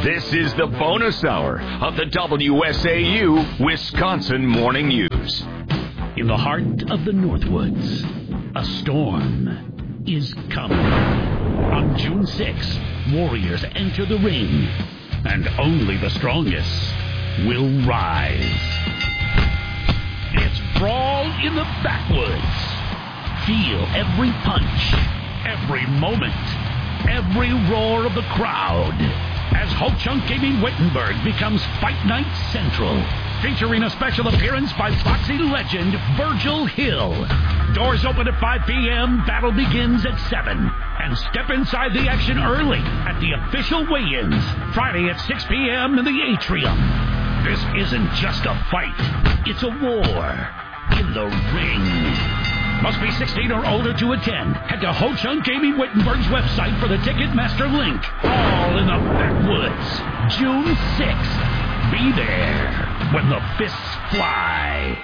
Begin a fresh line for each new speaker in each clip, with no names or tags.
This is the bonus hour of the WSAU Wisconsin Morning News.
In the heart of the Northwoods, a storm is coming. On June 6th, Warriors enter the ring, and only the strongest will rise. It's Brawl in the Backwoods. Feel every punch, every moment, every roar of the crowd as Ho-Chunk Gaming Wittenberg becomes Fight Night Central, featuring a special appearance by boxing legend Virgil Hill. Doors open at 5 p.m., battle begins at 7. And step inside the action early at the official weigh-ins, Friday at 6 p.m. in the atrium. This isn't just a fight, it's a war in the ring. Must be 16 or older to attend. Head to Ho-Chunk Gaming Wittenberg's website for the Ticketmaster link. All in the Backwoods, June 6th. Be there when the fists fly.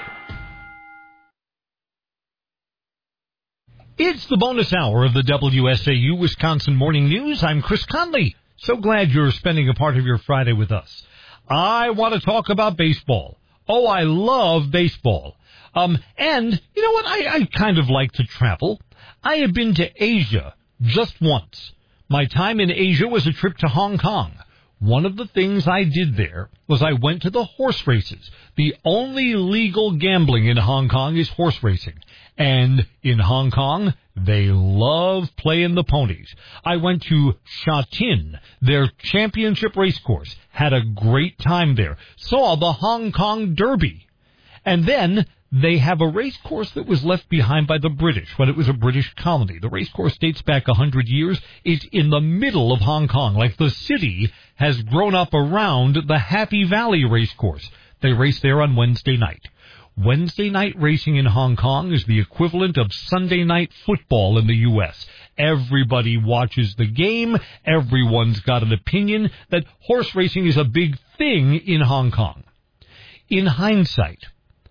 It's the bonus hour of the WSAU Wisconsin Morning News. I'm Chris Conley. So glad you're spending a part of your Friday with us. I want to talk about baseball. Oh, I love baseball. And you know what? I kind of like to travel. I have been to Asia just once. My time in Asia was a trip to Hong Kong. One of the things I did there was I went to the horse races. The only legal gambling in Hong Kong is horse racing. And in Hong Kong, they love playing the ponies. I went to Sha Tin, their championship race course. Had a great time there. Saw the Hong Kong Derby. And then they have a race course that was left behind by the British when it was a British colony. The race course dates back 100 years. It's in the middle of Hong Kong. Like the city has grown up around the Happy Valley race course. They race there on Wednesday night. Wednesday night racing in Hong Kong is the equivalent of Sunday night football in the U.S. Everybody watches the game. Everyone's got an opinion that horse racing is a big thing in Hong Kong. In hindsight,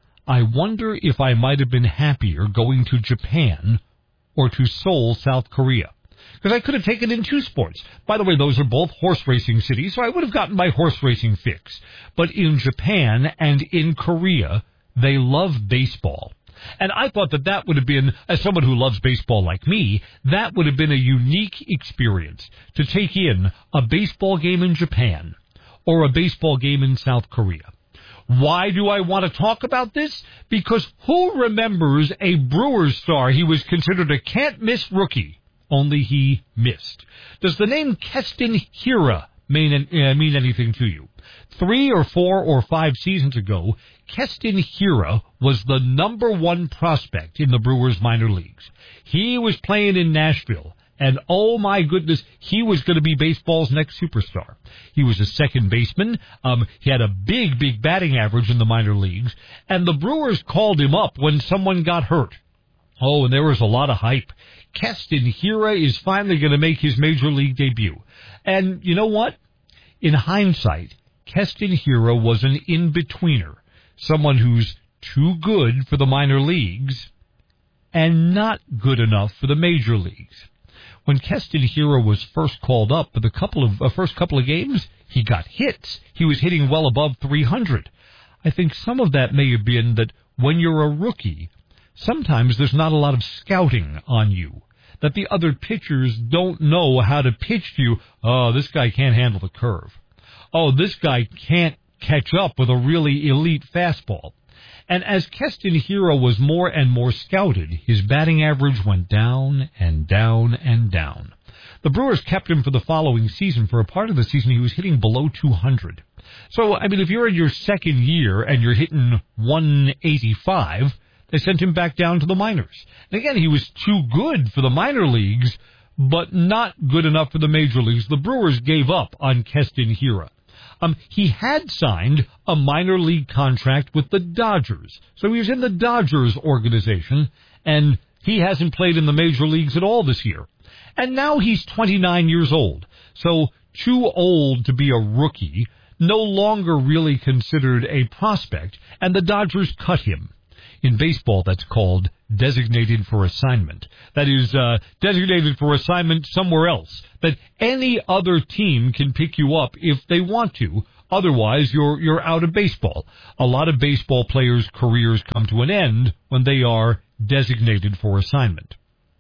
I wonder if I might have been happier going to Japan or to Seoul, South Korea. Because I could have taken in two sports. By the way, those are both horse racing cities, so I would have gotten my horse racing fix. But in Japan and in Korea, they love baseball. And I thought that would have been, as someone who loves baseball like me, that would have been a unique experience to take in a baseball game in Japan or a baseball game in South Korea. Why do I want to talk about this? Because who remembers a Brewers star? He was considered a can't-miss rookie, only he missed. Does the name Keston Hiura mean anything to you? 3 or 4 or 5 seasons ago, Keston Hiura was the number 1 prospect in the Brewers minor leagues. He was playing in Nashville. And oh my goodness, he was going to be baseball's next superstar. He was a second baseman. He had a big batting average in the minor leagues. And the Brewers called him up when someone got hurt. Oh, and there was a lot of hype. Keston Hiura is finally going to make his major league debut. And you know what? In hindsight, Keston Hiura was an in-betweener. Someone who's too good for the minor leagues and not good enough for the major leagues. When Keston Hiura was first called up for the first couple of games, he got hits. He was hitting well above 300. I think some of that may have been that when you're a rookie, sometimes there's not a lot of scouting on you, that the other pitchers don't know how to pitch to you. Oh, this guy can't handle the curve. Oh, this guy can't catch up with a really elite fastball. And as Keston Hiura was more and more scouted, his batting average went down and down and down. The Brewers kept him for the following season. For a part of the season, he was hitting below 200. So, I mean, if you're in your second year and you're hitting 185, they sent him back down to the minors. And again, he was too good for the minor leagues, but not good enough for the major leagues. The Brewers gave up on Keston Hiura. He had signed a minor league contract with the Dodgers. So he was in the Dodgers organization, and he hasn't played in the major leagues at all this year. And now he's 29 years old. So too old to be a rookie, no longer really considered a prospect, and the Dodgers cut him. In baseball, that's called designated for assignment. That is, designated for assignment somewhere else. That any other team can pick you up if they want to. Otherwise, you're out of baseball. A lot of baseball players' careers come to an end when they are designated for assignment.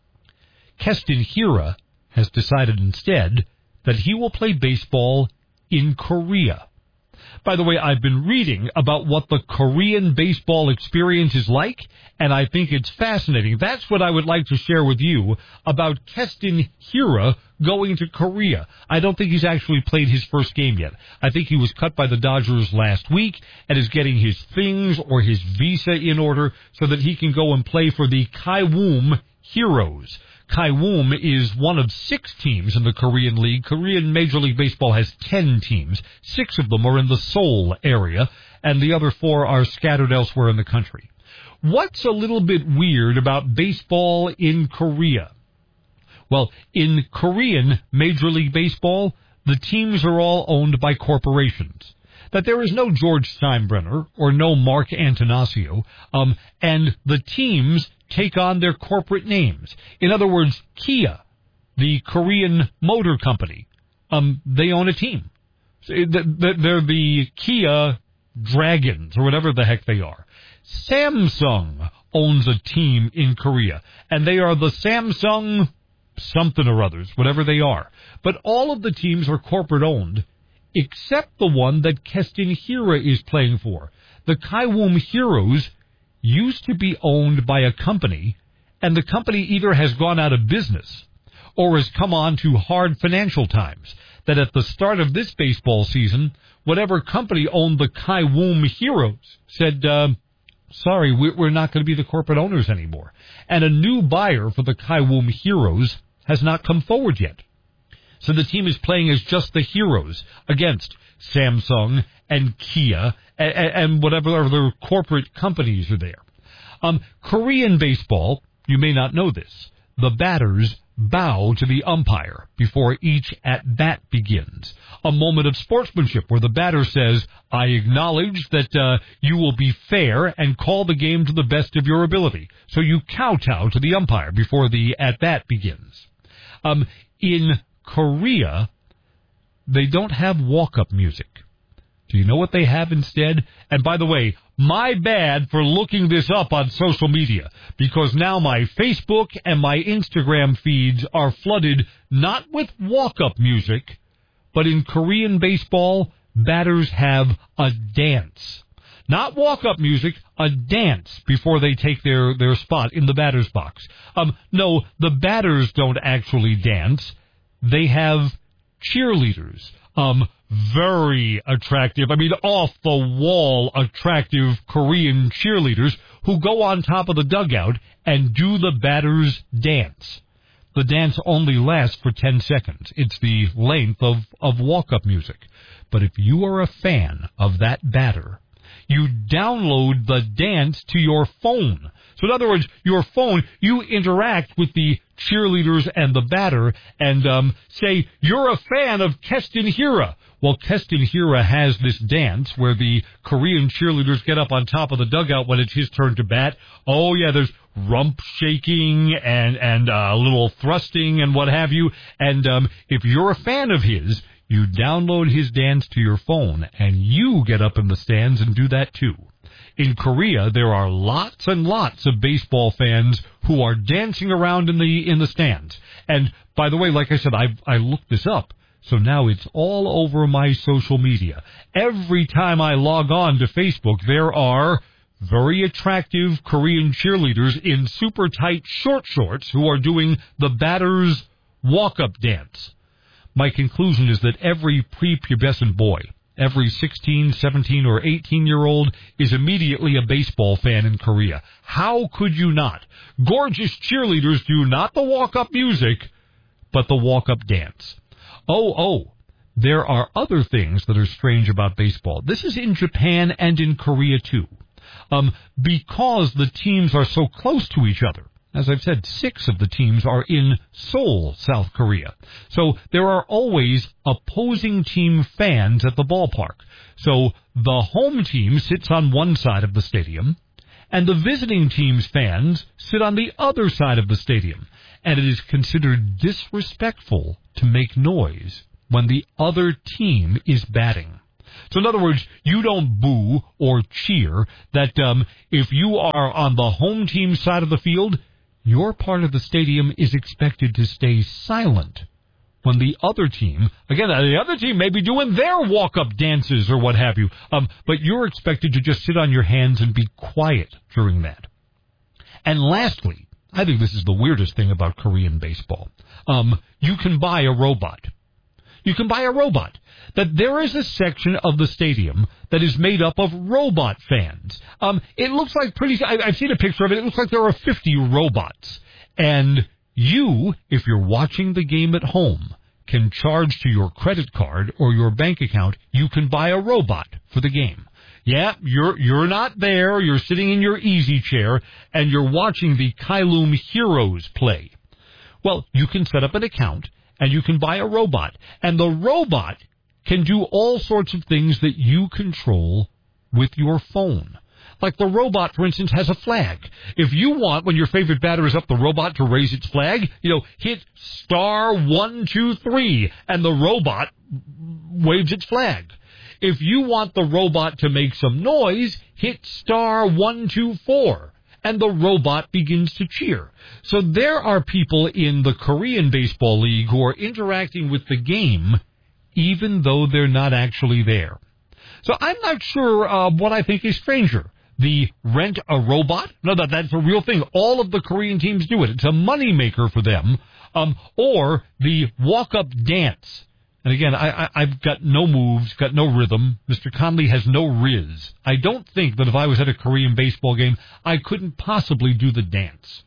Keston Hiura has decided instead that he will play baseball in Korea. By the way, I've been reading about what the Korean baseball experience is like, and I think it's fascinating. That's what I would like to share with you about Keston Hiura going to Korea. I don't think he's actually played his first game yet. I think he was cut by the Dodgers last week and is getting his things or his visa in order so that he can go and play for the Kaewon Heroes. Kaewon is one of 6 teams in the Korean League. Korean Major League Baseball has 10 teams. 6 of them are in the Seoul area, and the other 4 are scattered elsewhere in the country. What's a little bit weird about baseball in Korea? Well, in Korean Major League Baseball, the teams are all owned by corporations. That there is no George Steinbrenner or no Mark Antanasio, and the teams take on their corporate names. In other words, Kia, the Korean motor company, they own a team. They're the Kia Dragons, or whatever the heck they are. Samsung owns a team in Korea, and they are the Samsung something or others, whatever they are. But all of the teams are corporate-owned, except the one that Keston Hiura is playing for. The Kaewon Heroes used to be owned by a company, and the company either has gone out of business or has come on to hard financial times. That at the start of this baseball season, whatever company owned the Kaewon Heroes said, sorry, we're not going to be the corporate owners anymore. And a new buyer for the Kaewon Heroes has not come forward yet. So the team is playing as just the Heroes against Samsung and Kia and whatever other corporate companies are there. Korean baseball, you may not know this, the batters bow to the umpire before each at-bat begins. A moment of sportsmanship where the batter says, I acknowledge that you will be fair and call the game to the best of your ability. So you kowtow to the umpire before the at-bat begins. In Korea, they don't have walk-up music. Do you know what they have instead? And by the way, my bad for looking this up on social media, because now my Facebook and my Instagram feeds are flooded not with walk-up music, but in Korean baseball, batters have a dance. Not walk-up music, a dance before they take their spot in the batter's box. No, the batters don't actually dance. They have cheerleaders. Very attractive, off-the-wall attractive Korean cheerleaders who go on top of the dugout and do the batter's dance. The dance only lasts for 10 seconds. It's the length of walk-up music. But if you are a fan of that batter, you download the dance to your phone. So in other words, your phone, you interact with the cheerleaders and the batter and say, you're a fan of Keston Hiura. Well, Keston Hiura has this dance where the Korean cheerleaders get up on top of the dugout when it's his turn to bat. Oh, yeah, there's rump shaking and a little thrusting and what have you. And if you're a fan of his, you download his dance to your phone, and you get up in the stands and do that too. In Korea, there are lots and lots of baseball fans who are dancing around in the stands. And by the way, like I said, I looked this up, so now it's all over my social media. Every time I log on to Facebook, there are very attractive Korean cheerleaders in super tight short shorts who are doing the batter's walk-up dance. My conclusion is that every prepubescent boy, every 16, 17, or 18-year-old is immediately a baseball fan in Korea. How could you not? Gorgeous cheerleaders do not the walk-up music, but the walk-up dance. Oh, there are other things that are strange about baseball. This is in Japan and in Korea, too. Because the teams are so close to each other. As I've said, 6 of the teams are in Seoul, South Korea. So there are always opposing team fans at the ballpark. So the home team sits on one side of the stadium, And the visiting team's fans sit on the other side of the stadium. And it is considered disrespectful to make noise when the other team is batting. So in other words, you don't boo or cheer. That if you are on the home team side of the field, your part of the stadium is expected to stay silent when the other team, again, the other team may be doing their walk-up dances or what have you, but you're expected to just sit on your hands and be quiet during that. And lastly, I think this is the weirdest thing about Korean baseball. You can buy a robot. You can buy a robot. That there is a section of the stadium that is made up of robot fans. It looks like I've seen a picture of it. It looks like there are 50 robots. And you, if you're watching the game at home, can charge to your credit card or your bank account. You can buy a robot for the game. Yeah, you're not there. You're sitting in your easy chair and you're watching the Kylum Heroes play. Well, you can set up an account and you can buy a robot. And the robot can do all sorts of things that you control with your phone. Like the robot, for instance, has a flag. If you want, when your favorite batter is up, the robot to raise its flag, hit star 1, 2, 3, and the robot waves its flag. If you want the robot to make some noise, hit star 1, 2, 4, and the robot begins to cheer. So there are people in the Korean Baseball League who are interacting with the game even though they're not actually there. So I'm not sure what I think is stranger. The rent a robot? No, that's a real thing. All of the Korean teams do it. It's a moneymaker for them. Or the walk-up dance. And again, I've got no moves, got no rhythm. Mr. Conley has no riz. I don't think that if I was at a Korean baseball game, I couldn't possibly do the dance.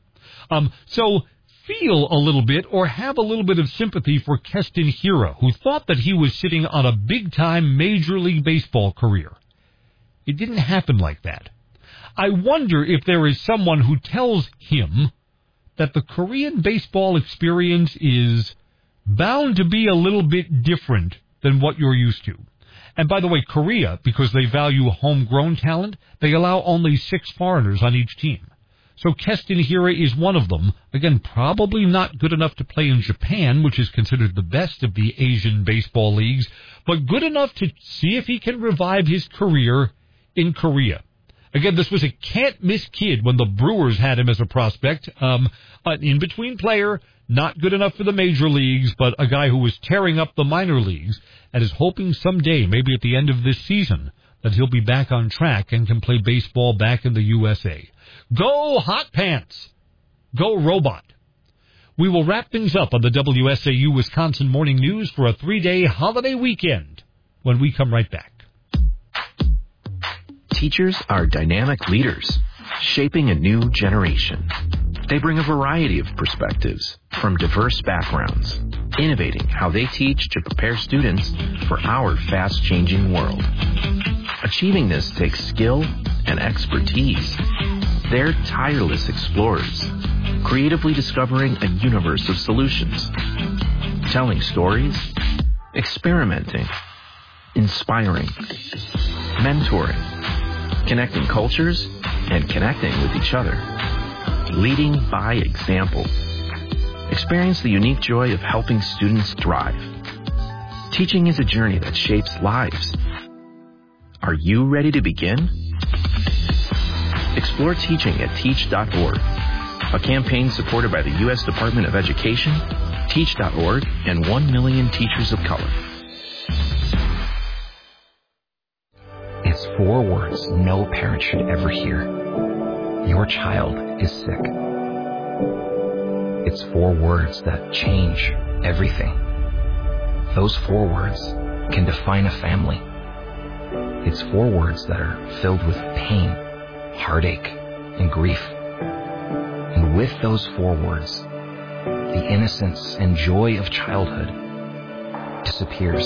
So feel a little bit or have a little bit of sympathy for Keston Hiura, who thought that he was sitting on a big-time Major League Baseball career. It didn't happen like that. I wonder if there is someone who tells him that the Korean baseball experience is bound to be a little bit different than what you're used to. And by the way, Korea, because they value homegrown talent, they allow only 6 foreigners on each team. So Keston Hiura is one of them. Again, probably not good enough to play in Japan, which is considered the best of the Asian baseball leagues, but good enough to see if he can revive his career in Korea. Again, this was a can't-miss kid when the Brewers had him as a prospect. An in-between player, not good enough for the major leagues, but a guy who was tearing up the minor leagues and is hoping someday, maybe at the end of this season, that he'll be back on track and can play baseball back in the USA. Go Hot Pants! Go Robot! We will wrap things up on the WSAU Wisconsin Morning News for a 3-day holiday weekend when we come right back.
Teachers are dynamic leaders, shaping a new generation. They bring a variety of perspectives from diverse backgrounds, innovating how they teach to prepare students for our fast-changing world. Achieving this takes skill and expertise. They're tireless explorers, creatively discovering a universe of solutions, telling stories, experimenting, inspiring, mentoring, connecting cultures, and connecting with each other. Leading by example. Experience the unique joy of helping students thrive. Teaching is a journey that shapes lives. Are you ready to begin? Explore teaching at teach.org, a campaign supported by the U.S. Department of Education, Teach.org, and 1 million teachers of color.
It's 4 words no parent should ever hear. Your child is sick. It's 4 words that change everything. Those 4 words can define a family. It's 4 words that are filled with pain, heartache, and grief. And with those 4 words, the innocence and joy of childhood disappears.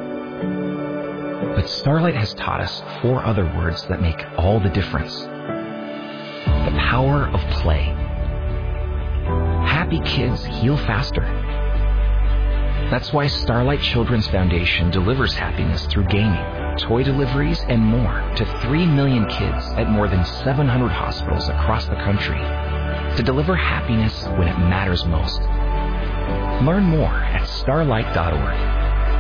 But Starlight has taught us 4 other words that make all the difference. The power of play. Happy kids heal faster. That's why Starlight Children's Foundation delivers happiness through gaming toy deliveries, and more to 3 million kids at more than 700 hospitals across the country to deliver happiness when it matters most. Learn more at starlight.org.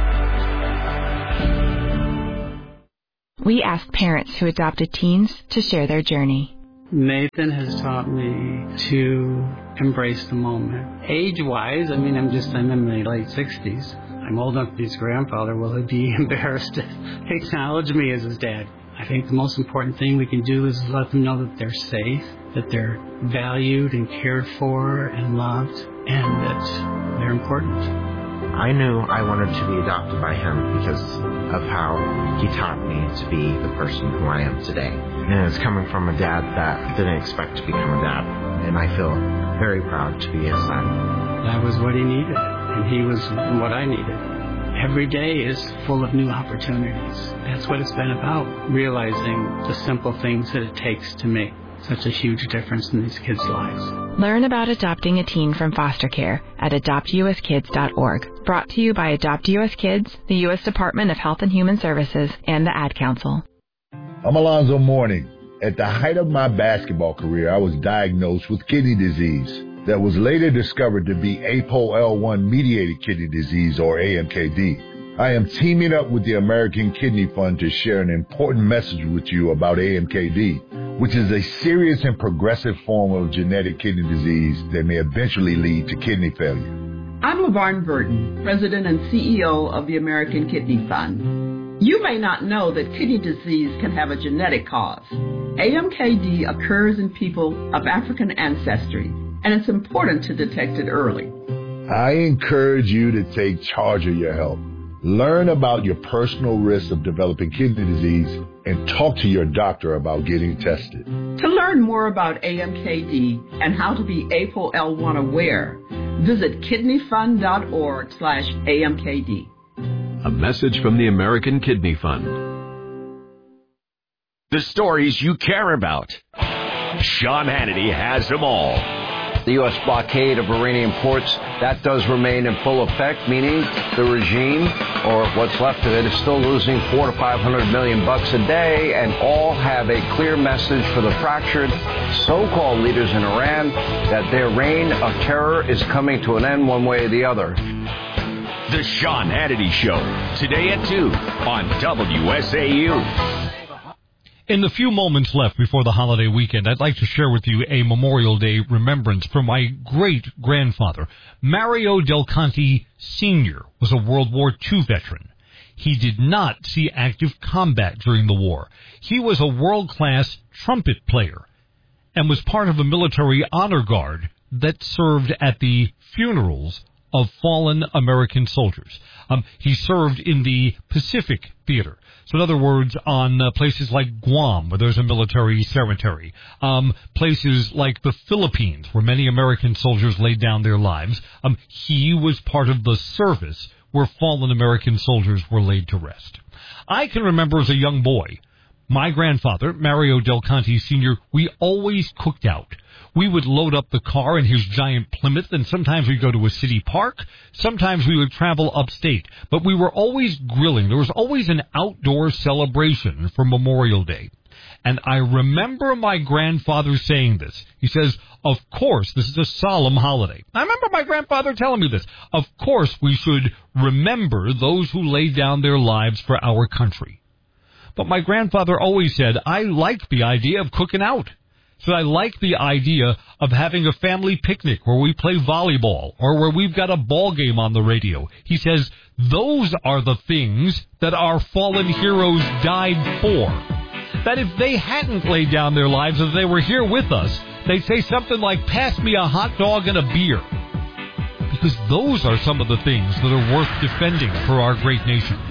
We ask parents who adopted teens to share their journey.
Nathan has taught me to embrace the moment. Age-wise, I'm in my late 60s. I'm old enough to be his grandfather. Will he be embarrassed to acknowledge me as his dad? I think the most important thing we can do is let them know that they're safe, that they're valued and cared for and loved, and that they're important.
I knew I wanted to be adopted by him because of how he taught me to be the person who I am today. And it's coming from a dad that didn't expect to become a dad. And I feel very proud to be his son.
That was what he needed, and he was what I needed. Every day is full of new opportunities. That's what it's been about, realizing the simple things that it takes to make such a huge difference in these kids' lives.
Learn about adopting a teen from foster care at adoptuskids.org. Brought to you by Adopt U.S. Kids, the U.S. Department of Health and Human Services, and the Ad Council.
I'm Alonzo Mourning. At the height of my basketball career, I was diagnosed with kidney disease that was later discovered to be APOL1-mediated kidney disease, or AMKD. I am teaming up with the American Kidney Fund to share an important message with you about AMKD, which is a serious and progressive form of genetic kidney disease that may eventually lead to kidney failure.
I'm LaVarn Burton, President and CEO of the American Kidney Fund. You may not know that kidney disease can have a genetic cause. AMKD occurs in people of African ancestry, and it's important to detect it early.
I encourage you to take charge of your health. Learn about your personal risk of developing kidney disease and talk to your doctor about getting tested.
To learn more about AMKD and how to be APOL1 aware, visit kidneyfund.org/AMKD.
A message from the American Kidney Fund.
The stories you care about. Sean Hannity has them all.
The U.S. blockade of Iranian ports, that does remain in full effect, meaning the regime, or what's left of it, is still losing $400 to $500 million a day, and all have a clear message for the fractured so-called leaders in Iran that their reign of terror is coming to an end one way or the other.
The Sean Hannity Show, today at 2 on WSAU.
In the few moments left before the holiday weekend, I'd like to share with you a Memorial Day remembrance from my great-grandfather. Mario Del Conte Sr. was a World War II veteran. He did not see active combat during the war. He was a world-class trumpet player and was part of a military honor guard that served at the funerals of fallen American soldiers. He served in the Pacific Theater. So in other words, on places like Guam, where there's a military cemetery, places like the Philippines, where many American soldiers laid down their lives, he was part of the service where fallen American soldiers were laid to rest. I can remember as a young boy, my grandfather, Mario Del Conte Sr., we always cooked out. We would load up the car in his giant Plymouth, and sometimes we'd go to a city park. Sometimes we would travel upstate. But we were always grilling. There was always an outdoor celebration for Memorial Day. And I remember my grandfather saying this. He says, of course, this is a solemn holiday. I remember my grandfather telling me this. Of course, we should remember those who laid down their lives for our country. But my grandfather always said, I like the idea of cooking out. So I like the idea of having a family picnic where we play volleyball or where we've got a ball game on the radio. He says, those are the things that our fallen heroes died for. That if they hadn't laid down their lives, if they were here with us, they'd say something like, pass me a hot dog and a beer. Because those are some of the things that are worth defending for our great nation.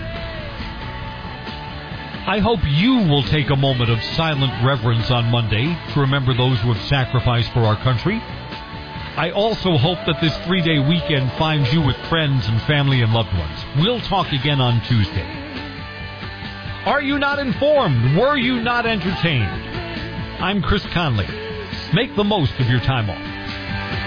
I hope you will take a moment of silent reverence on Monday to remember those who have sacrificed for our country. I also hope that this 3-day weekend finds you with friends and family and loved ones. We'll talk again on Tuesday. Are you not informed? Were you not entertained? I'm Chris Conley. Make the most of your time off.